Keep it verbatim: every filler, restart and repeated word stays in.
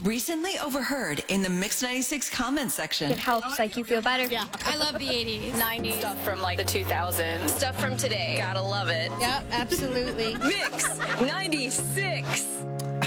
Recently overheard in the Mix ninety-six comment section. It helps like you feel better. Yeah, I love the eighties, nineties, stuff from like the two thousands, stuff from today. Gotta love it. Yep, absolutely. Mix ninety-six.